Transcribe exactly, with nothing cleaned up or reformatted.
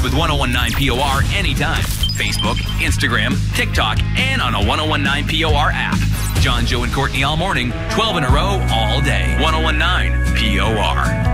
Connect with ten nineteen P O R anytime. Facebook, Instagram, TikTok, and on a ten nineteen P O R app. John, Joe, and Courtney all morning, twelve in a row, all day. ten nineteen P O R.